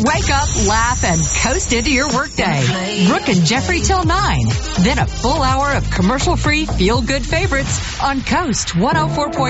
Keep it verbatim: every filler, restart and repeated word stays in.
Wake up, laugh, and coast into your workday. Brooke and Jeffrey till nine. Then a full hour of commercial-free, feel-good favorites on Coast one oh four point